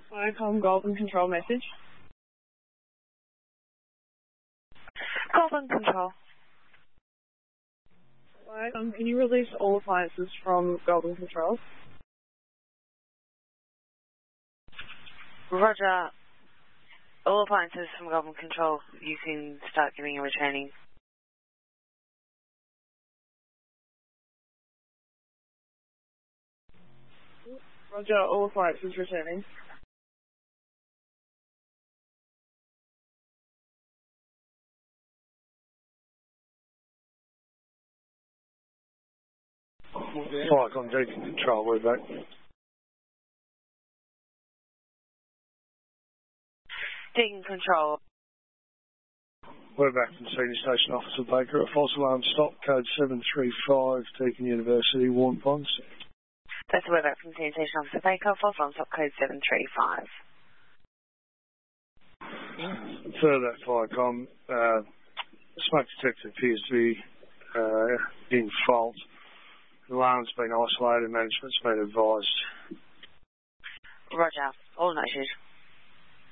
Viacom Golden Control message. Golden Control. Viacom, can you release all appliances from Golden Control? Roger. All appliances from Golden Control, you can start giving and returning. Roger, all appliances returning. Viacom Deacon Control, we're back. Deacon Control. We're back from Senior Station Officer Baker at false alarm stop, code 735, Deakin University, Warren Ponds. That's the Weber from Senior Station Officer Baker, false alarm stop, code 735. Further, Viacom, smoke detector appears to be in fault. The alarm's been isolated, management's been advised. Roger, all no issues.